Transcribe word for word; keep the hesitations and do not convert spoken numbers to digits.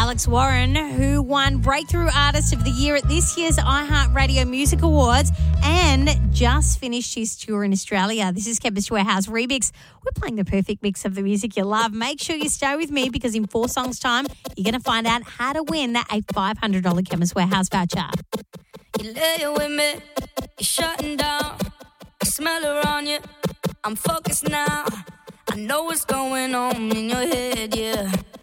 Alex Warren, who won Breakthrough Artist of the Year at this year's iHeartRadio Music Awards and just finished his tour in Australia. This is Chemist Warehouse Remix. We're playing the perfect mix of the music you love. Make sure you stay with me because in four songs' time, you're going to find out how to win a five hundred dollars Chemist Warehouse voucher. You lay with me, you're shutting down. I smell her on you. I'm focused now. I know what's going on in your head, yeah.